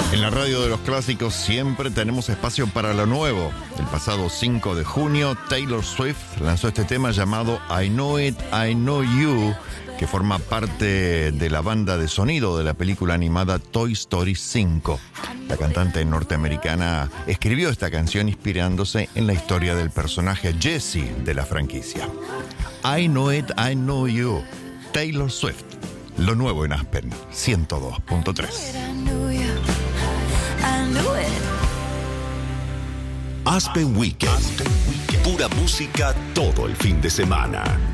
En la radio de los clásicos siempre tenemos espacio para lo nuevo. El pasado 5 de junio, Taylor Swift lanzó este tema llamado I Know It, I Know You, que forma parte de la banda de sonido de la película animada Toy Story 5. La cantante norteamericana escribió esta canción inspirándose en la historia del personaje Jessie de la franquicia. I Know It, I Know You, Taylor Swift. Lo nuevo en Aspen 102.3. Aspen Weekend. Pura música todo el fin de semana.